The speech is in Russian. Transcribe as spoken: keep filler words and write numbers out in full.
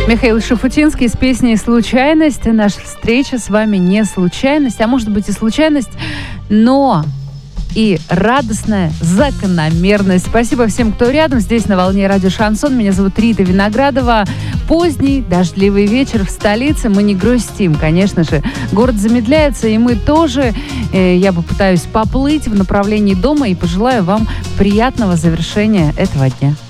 Михаил Шуфутинский с песней «Случайность». Наша встреча с вами не случайность, а может быть и случайность, но и радостная закономерность. Спасибо всем, кто рядом. Здесь на волне радио «Шансон». Меня зовут Рита Виноградова. Поздний дождливый вечер в столице. Мы не грустим, конечно же. Город замедляется, и мы тоже. Я попытаюсь поплыть в направлении дома и пожелаю вам приятного завершения этого дня.